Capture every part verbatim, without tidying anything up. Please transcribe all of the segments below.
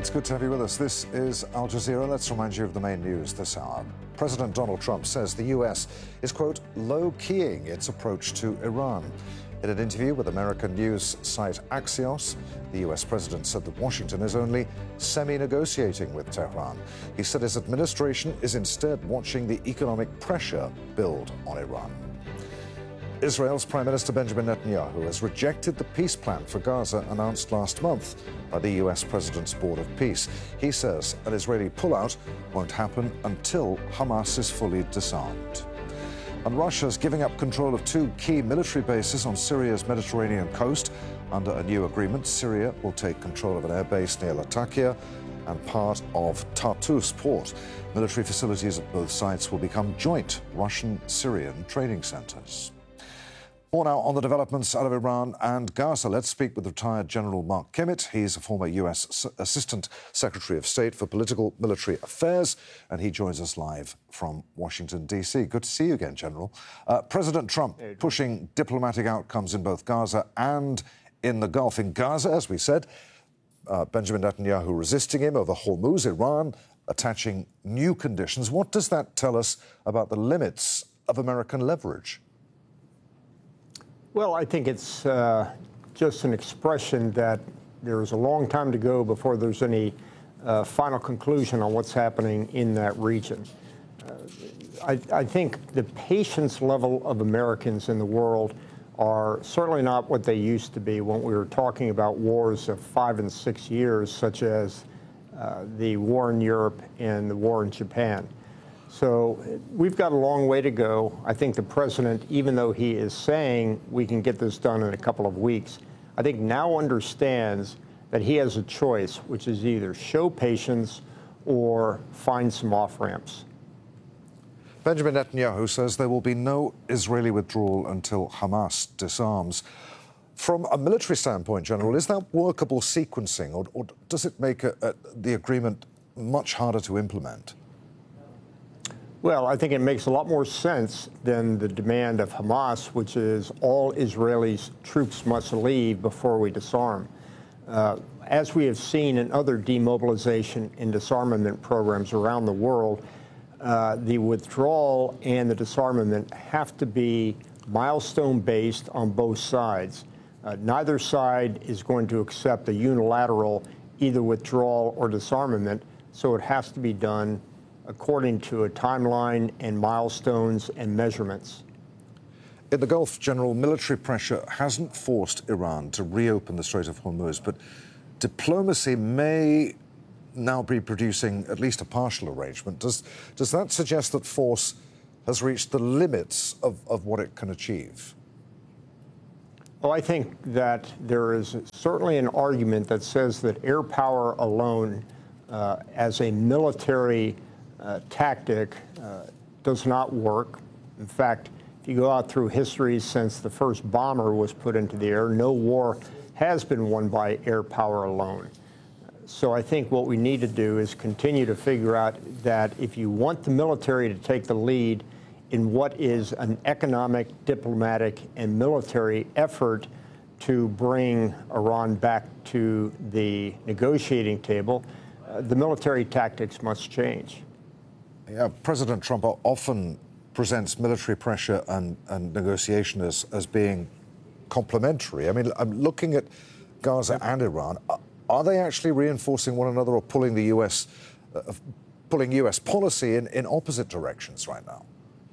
It's good to have you with us. This is Al Jazeera. Let's remind you of the main news this hour. President Donald Trump says the U S is, quote, low-keying its approach to Iran. In an interview with American news site Axios, the U S president said that Washington is only semi-negotiating with Tehran. He said his administration is instead watching the economic pressure build on Iran. Israel's Prime Minister Benjamin Netanyahu has rejected the peace plan for Gaza announced last month by the U S President's Board of Peace. He says an Israeli pullout won't happen until Hamas is fully disarmed. And Russia's giving up control of two key military bases on Syria's Mediterranean coast. Under a new agreement, Syria will take control of an airbase near Latakia and part of Tartus port. Military facilities at both sites will become joint Russian-Syrian training centers. More now on the developments out of Iran and Gaza. Let's speak with retired General Mark Kimmitt. He's a former U S Assistant Secretary of State for Political Military Affairs, and he joins us live from Washington, D C. Good to see you again, General. Uh, President Trump pushing diplomatic outcomes in both Gaza and in the Gulf. In Gaza, as we said, uh, Benjamin Netanyahu resisting him over Hormuz, Iran attaching new conditions. What does that tell us about the limits of American leverage? Well, I think it's uh, just an expression that there's a long time to go before there's any uh, final conclusion on what's happening in that region. Uh, I, I think the patience level of Americans in the world are certainly not what they used to be when we were talking about wars of five and six years, such as uh, the war in Europe and the war in Japan. So we've got a long way to go. I think the president, even though he is saying we can get this done in a couple of weeks, I think now understands that he has a choice, which is either show patience or find some off-ramps. Benjamin Netanyahu says there will be no Israeli withdrawal until Hamas disarms. From a military standpoint, General, is that workable sequencing, or, or does it make a, a, the agreement much harder to implement? Well, I think it makes a lot more sense than the demand of Hamas, which is all Israelis troops must leave before we disarm. Uh, as we have seen in other demobilization and disarmament programs around the world, uh, the withdrawal and the disarmament have to be milestone-based on both sides. Uh, neither side is going to accept a unilateral either withdrawal or disarmament, so it has to be done according to a timeline and milestones and measurements. In the Gulf, General, military pressure hasn't forced Iran to reopen the Strait of Hormuz, but diplomacy may now be producing at least a partial arrangement. Does, does that suggest that force has reached the limits of, of what it can achieve? Well, I think that there is certainly an argument that says that air power alone uh, as a military Uh, tactic uh, does not work. In fact, if you go out through history since the first bomber was put into the air, no war has been won by air power alone. So I think what we need to do is continue to figure out that if you want the military to take the lead in what is an economic, diplomatic, and military effort to bring Iran back to the negotiating table, uh, the military tactics must change. Yeah, President Trump often presents military pressure and, and negotiation as, as being complementary. I mean, I'm looking at Gaza and Iran. Are they actually reinforcing one another or pulling the U S, uh, pulling U S policy in, in opposite directions right now?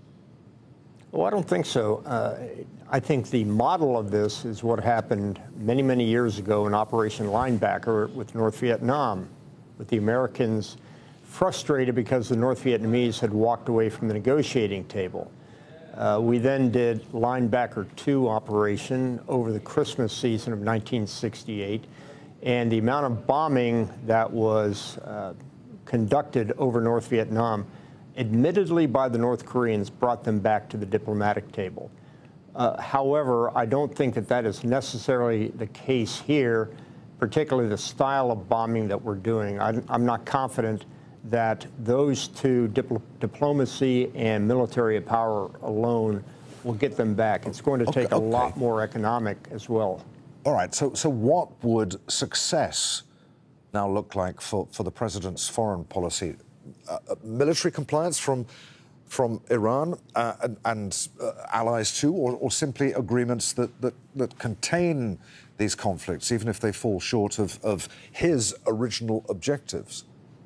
Well, I don't think so. Uh, I think the model of this is what happened many, many years ago in Operation Linebacker with North Vietnam, with the Americans frustrated because the North Vietnamese had walked away from the negotiating table. Uh, we then did Linebacker two operation over the Christmas season of nineteen sixty-eight, and the amount of bombing that was uh, conducted over North Vietnam, admittedly by the North Koreans, brought them back to the diplomatic table. Uh, however, I don't think that that is necessarily the case here, particularly the style of bombing that we're doing. I, I'm not confident that those two, dipl diplomacy and military power alone, will get them back. It's going to okay, take a okay. lot more economic as well. All right, so, so what would success now look like for, for the president's foreign policy? Uh, military compliance from from Iran uh, and, and uh, allies too, or, or simply agreements that, that, that contain these conflicts, even if they fall short of, of his original objectives?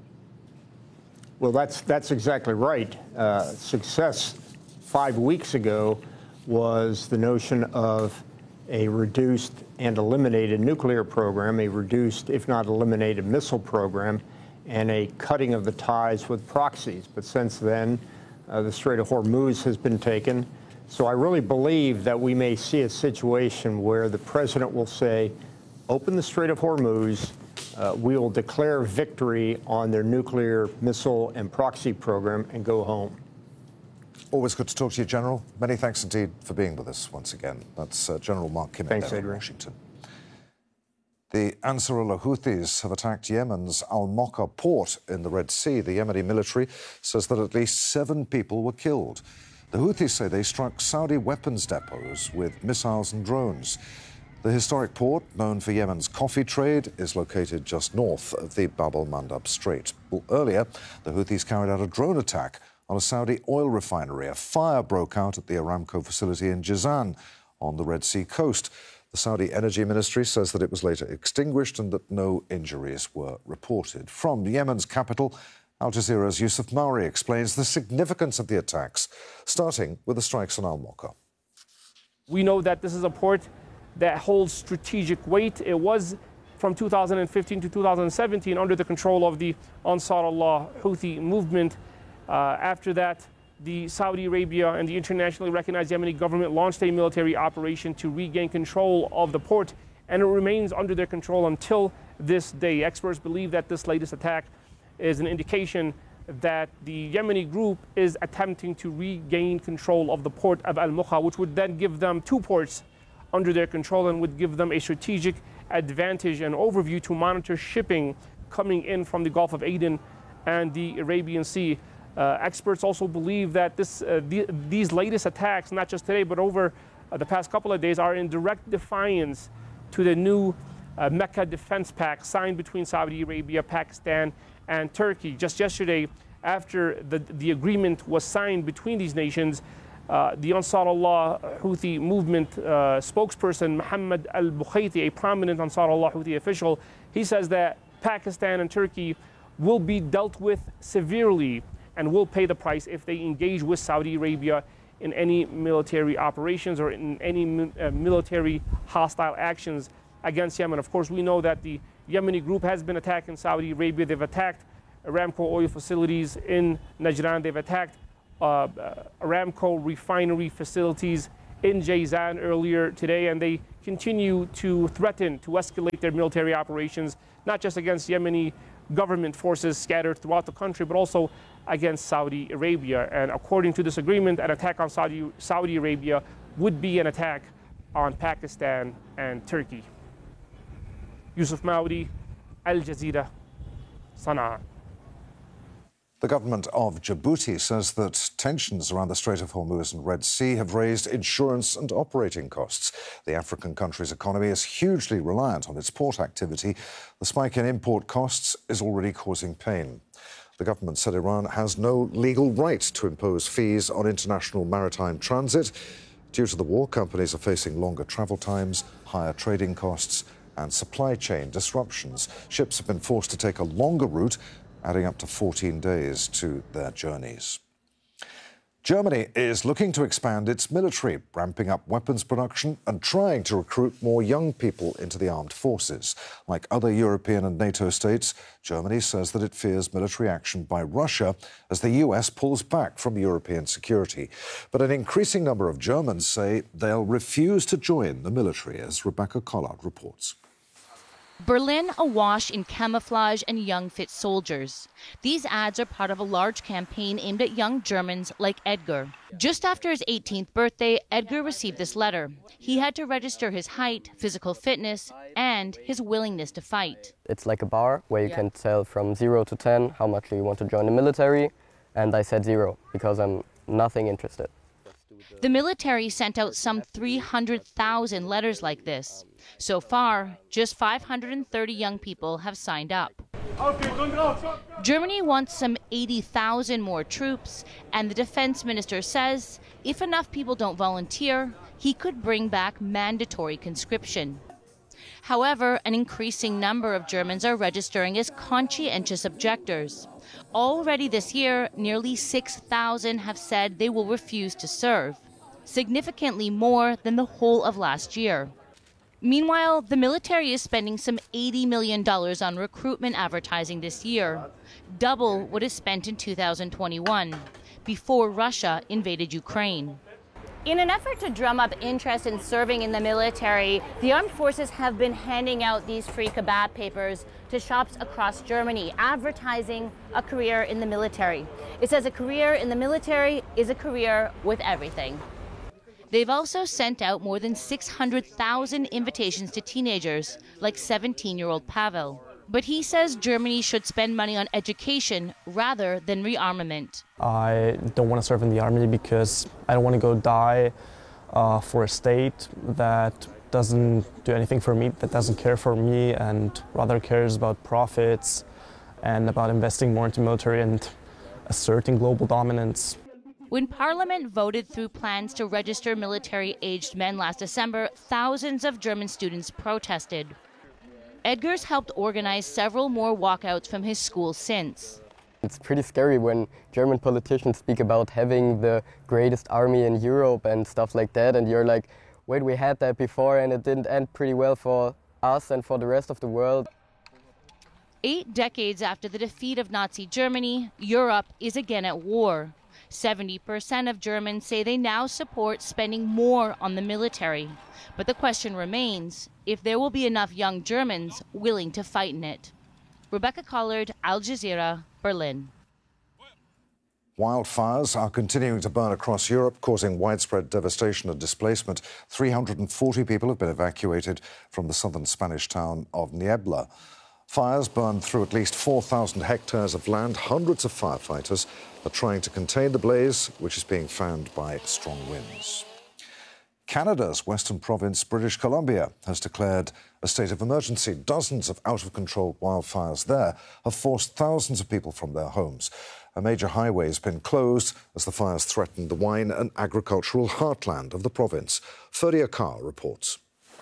Well, that's, that's exactly right. Uh, success five weeks ago was the notion of a reduced and eliminated nuclear program, a reduced, if not eliminated, missile program, and a cutting of the ties with proxies. But since then, uh, the Strait of Hormuz has been taken. So I really believe that we may see a situation where the president will say, open the Strait of Hormuz, uh, we will declare victory on their nuclear missile and proxy program and go home. Always good to talk to you, General. Many thanks indeed for being with us once again. That's uh, General Mark Kimmett Thanks, there in Adrian. Washington. The Ansarullah Houthis have attacked Yemen's Al-Mokha port in the Red Sea. The Yemeni military says that at least seven people were killed. The Houthis say they struck Saudi weapons depots with missiles and drones. The historic port, known for Yemen's coffee trade, is located just north of the Bab el-Mandab Strait. Well, earlier, the Houthis carried out a drone attack on a Saudi oil refinery. A fire broke out at the Aramco facility in Jizan on the Red Sea coast. The Saudi Energy Ministry says that it was later extinguished and that no injuries were reported. From Yemen's capital, Al Jazeera's Yusuf Mauri explains the significance of the attacks, starting with the strikes on Al-Mokha. We know that this is a port that holds strategic weight. It was from two thousand fifteen to two thousand seventeen under the control of the Ansar Allah Houthi movement. Uh, after that, the Saudi Arabia and the internationally recognized Yemeni government launched a military operation to regain control of the port, and it remains under their control until this day. Experts believe that this latest attack is an indication that the Yemeni group is attempting to regain control of the port of Al-Mokha, which would then give them two ports under their control and would give them a strategic advantage and overview to monitor shipping coming in from the Gulf of Aden and the Arabian Sea. Uh, experts also believe that this, uh, the, these latest attacks, not just today, but over uh, the past couple of days, are in direct defiance to the new uh, Mecca Defense Pact signed between Saudi Arabia, Pakistan, and Turkey. Just yesterday, after the, the agreement was signed between these nations, uh, the Ansar Allah Houthi movement uh, spokesperson, Mohammed al-Bukhaiti, a prominent Ansar Allah Houthi official, he says that Pakistan and Turkey will be dealt with severely and will pay the price if they engage with Saudi Arabia in any military operations or in any uh, military hostile actions against Yemen. Of course, we know that the Yemeni group has been attacking Saudi Arabia. They've attacked Aramco oil facilities in Najran. They've attacked uh, uh, Aramco refinery facilities in Jizan earlier today, and they continue to threaten to escalate their military operations, not just against Yemeni government forces scattered throughout the country, but also against Saudi Arabia. And according to this agreement, an attack on Saudi, Saudi Arabia would be an attack on Pakistan and Turkey. Yusuf Maudi, Al Jazeera, Sana'a. The government of Djibouti says that tensions around the Strait of Hormuz and Red Sea have raised insurance and operating costs. The African country's economy is hugely reliant on its port activity. The spike in import costs is already causing pain. The government said Iran has no legal right to impose fees on international maritime transit. Due to the war, companies are facing longer travel times, higher trading costs, and supply chain disruptions. Ships have been forced to take a longer route, adding up to fourteen days to their journeys. Germany is looking to expand its military, ramping up weapons production and trying to recruit more young people into the armed forces. Like other European and NATO states, Germany says that it fears military action by Russia as the U S pulls back from European security. But an increasing number of Germans say they'll refuse to join the military, as Rebecca Collard reports. Berlin awash in camouflage and young fit soldiers. These ads are part of a large campaign aimed at young Germans like Edgar. Just after his eighteenth birthday, Edgar received this letter. He had to register his height, physical fitness, and his willingness to fight. It's like a bar where you can tell from zero to ten how much you want to join the military, and I said zero because I'm nothing interested. The military sent out some three hundred thousand letters like this. So far, just five hundred thirty young people have signed up. Germany wants some eighty thousand more troops, and the defense minister says if enough people don't volunteer, he could bring back mandatory conscription. However, an increasing number of Germans are registering as conscientious objectors. Already this year, nearly six thousand have said they will refuse to serve, significantly more than the whole of last year. Meanwhile, the military is spending some eighty million dollars on recruitment advertising this year, double what is spent in two thousand twenty-one, before Russia invaded Ukraine. In an effort to drum up interest in serving in the military, the armed forces have been handing out these free kebab papers to shops across Germany, advertising a career in the military. It says a career in the military is a career with everything. They've also sent out more than six hundred thousand invitations to teenagers, like seventeen-year-old Pavel. But he says Germany should spend money on education rather than rearmament. I don't want to serve in the army because I don't want to go die uh, for a state that doesn't do anything for me, that doesn't care for me, and rather cares about profits and about investing more into military and asserting global dominance. When Parliament voted through plans to register military-aged men last December, thousands of German students protested. Edgar's helped organize several more walkouts from his school since. It's pretty scary when German politicians speak about having the greatest army in Europe and stuff like that, and you're like, wait, we had that before and it didn't end pretty well for us and for the rest of the world. Eight decades after the defeat of Nazi Germany, Europe is again at war. seventy percent of Germans say they now support spending more on the military. But the question remains if there will be enough young Germans willing to fight in it. Rebecca Collard, Al Jazeera, Berlin. Wildfires are continuing to burn across Europe, causing widespread devastation and displacement. three hundred forty people have been evacuated from the southern Spanish town of Niebla. Fires burned through at least four thousand hectares of land. Hundreds of firefighters are trying to contain the blaze, which is being fanned by strong winds. Canada's western province, British Columbia, has declared a state of emergency. Dozens of out-of-control wildfires there have forced thousands of people from their homes. A major highway has been closed as the fires threaten the wine and agricultural heartland of the province. Ferdia Carr reports.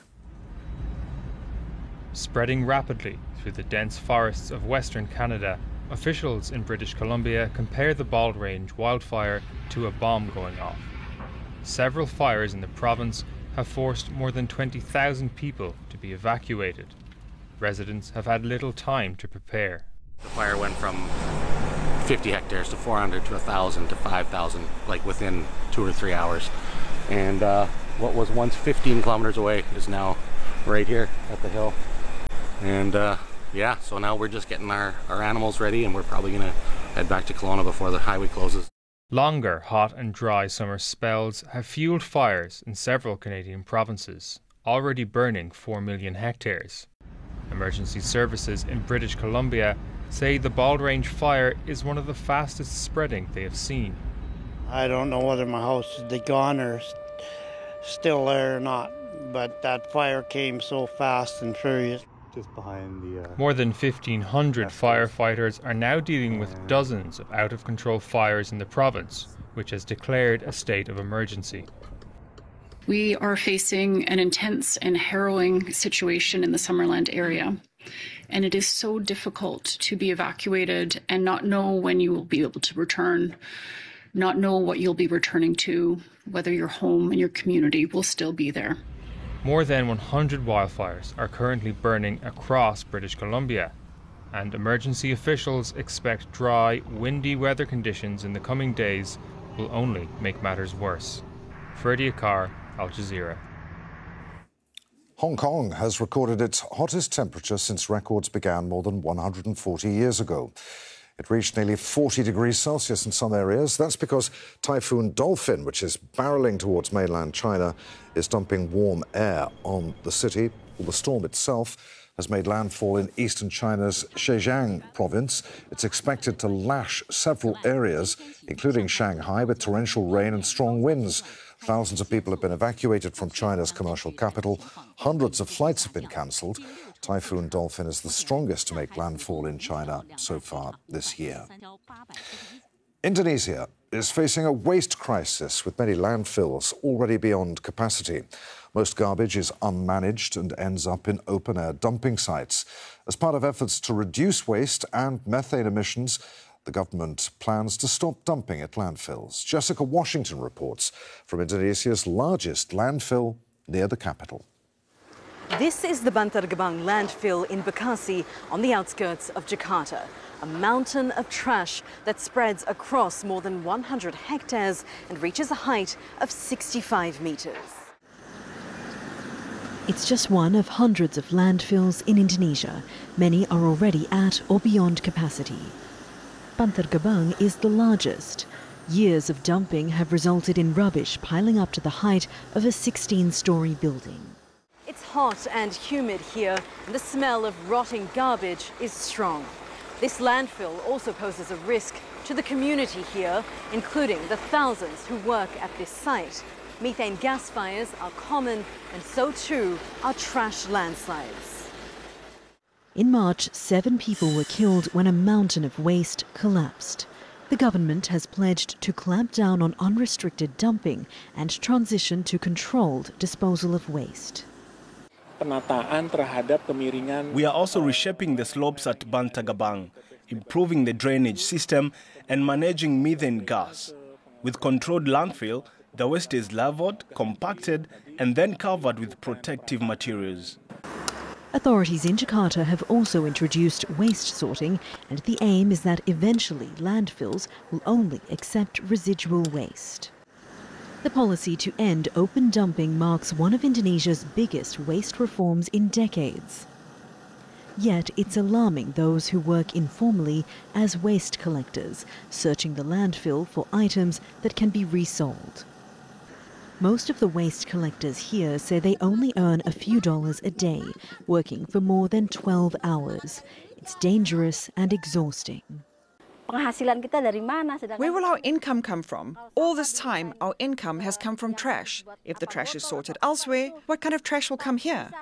Spreading rapidly through the dense forests of Western Canada, officials in British Columbia compare the Bald Range wildfire to a bomb going off. Several fires in the province have forced more than twenty thousand people to be evacuated. Residents have had little time to prepare. The fire went from fifty hectares to four hundred to one thousand to five thousand, like within two or three hours. And uh, what was once fifteen kilometers away is now right here at the hill. And uh, yeah, so now we're just getting our, our animals ready, and we're probably going to head back to Kelowna before the highway closes. Longer hot and dry summer spells have fueled fires in several Canadian provinces, already burning four million hectares. Emergency services in British Columbia say the Bald Range fire is one of the fastest spreading they have seen. I don't know whether my house is gone or st- still there or not, but that fire came so fast and furious. Just behind the... Uh, More than fifteen hundred firefighters are now dealing with dozens of out-of-control fires in the province, which has declared a state of emergency. We are facing an intense and harrowing situation in the Summerland area, and it is so difficult to be evacuated and not know when you will be able to return, not know what you'll be returning to, whether your home and your community will still be there. More than one hundred wildfires are currently burning across British Columbia, and emergency officials expect dry, windy weather conditions in the coming days will only make matters worse. Ferdia Carr, Al Jazeera. Hong Kong has recorded its hottest temperature since records began more than one hundred forty years ago. It reached nearly forty degrees Celsius in some areas. That's because Typhoon Dolphin, which is barreling towards mainland China, is dumping warm air on the city. Well, the storm itself has made landfall in eastern China's Zhejiang province. It's expected to lash several areas, including Shanghai, with torrential rain and strong winds. Thousands of people have been evacuated from China's commercial capital. Hundreds of flights have been cancelled. Typhoon Dolphin is the strongest to make landfall in China so far this year. Indonesia is facing a waste crisis with many landfills already beyond capacity. Most garbage is unmanaged and ends up in open-air dumping sites. As part of efforts to reduce waste and methane emissions, the government plans to stop dumping at landfills. Jessica Washington reports from Indonesia's largest landfill near the capital. This is the Bantar Gebang landfill in Bekasi on the outskirts of Jakarta. A mountain of trash that spreads across more than one hundred hectares and reaches a height of sixty-five meters. It's just one of hundreds of landfills in Indonesia. Many are already at or beyond capacity. Bantar Gebang is the largest. Years of dumping have resulted in rubbish piling up to the height of a sixteen-story building. It's hot and humid here, and the smell of rotting garbage is strong. This landfill also poses a risk to the community here, including the thousands who work at this site. Methane gas fires are common, and so too are trash landslides. In March, seven people were killed when a mountain of waste collapsed. The government has pledged to clamp down on unrestricted dumping and transition to controlled disposal of waste. We are also reshaping the slopes at Bantar Gebang, improving the drainage system and managing methane gas. With controlled landfill, the waste is leveled, compacted and then covered with protective materials. Authorities in Jakarta have also introduced waste sorting, and the aim is that eventually landfills will only accept residual waste. The policy to end open dumping marks one of Indonesia's biggest waste reforms in decades. Yet it's alarming those who work informally as waste collectors, searching the landfill for items that can be resold. Most of the waste collectors here say they only earn a few dollars a day, working for more than twelve hours. It's dangerous and exhausting. Where will our income come from? All this time, our income has come from trash. If the trash is sorted elsewhere, what kind of trash will come here?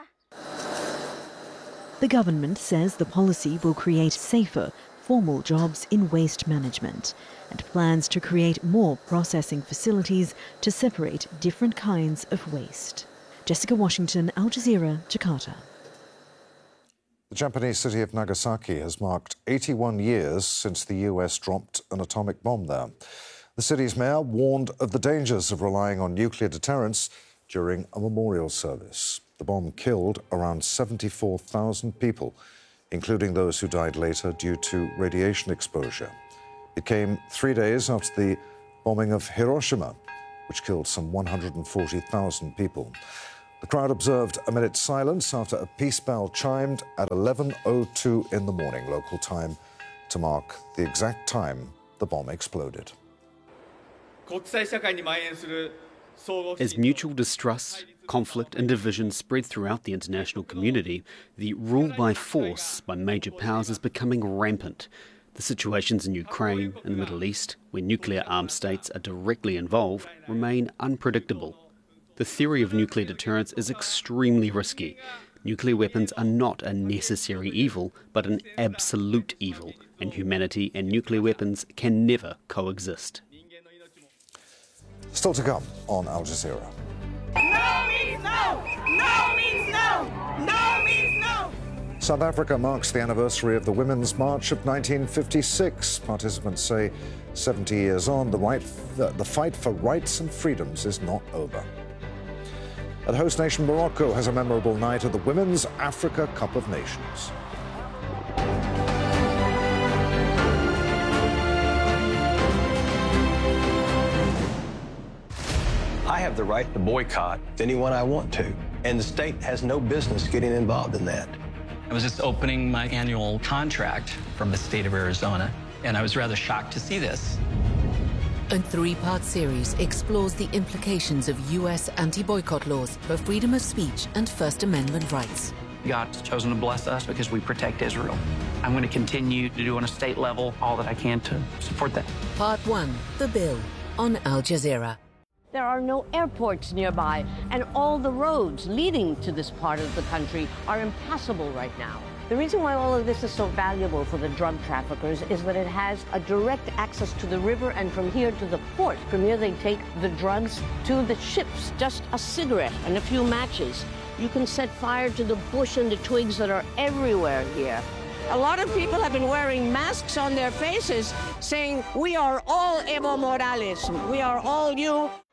The government says the policy will create safer, formal jobs in waste management and plans to create more processing facilities to separate different kinds of waste. Jessica Washington, Al Jazeera, Jakarta. The Japanese city of Nagasaki has marked eighty-one years since the U S dropped an atomic bomb there. The city's mayor warned of the dangers of relying on nuclear deterrence during a memorial service. The bomb killed around seventy-four thousand people, including those who died later due to radiation exposure. It came three days after the bombing of Hiroshima, which killed some one hundred forty thousand people. The crowd observed a minute's silence after a peace bell chimed at eleven oh two in the morning local time to mark the exact time the bomb exploded. As mutual distrust, conflict and division spread throughout the international community, the rule by force by major powers is becoming rampant. The situations in Ukraine and the Middle East, where nuclear-armed states are directly involved, remain unpredictable. The theory of nuclear deterrence is extremely risky. Nuclear weapons are not a necessary evil, but an absolute evil, and humanity and nuclear weapons can never coexist. Still to come on Al Jazeera. No means no! No means no! No means no! South Africa marks the anniversary of the Women's March of nineteen fifty-six. Participants say seventy years on, the, right, the, the fight for rights and freedoms is not over. And host nation Morocco has a memorable night at the Women's Africa Cup of Nations. I have the right to boycott anyone I want to, and the state has no business getting involved in that. I was just opening my annual contract from the state of Arizona, and I was rather shocked to see this. A three-part series explores the implications of U S anti-boycott laws for freedom of speech and First Amendment rights. God's chosen to bless us because we protect Israel. I'm going to continue to do on a state level all that I can to support that. Part one, The Bill, on Al Jazeera. There are no airports nearby, and all the roads leading to this part of the country are impassable right now. The reason why all of this is so valuable for the drug traffickers is that it has a direct access to the river and from here to the port. From here they take the drugs to the ships. Just a cigarette and a few matches. You can set fire to the bush and the twigs that are everywhere here. A lot of people have been wearing masks on their faces saying, "We are all Evo Morales. We are all you."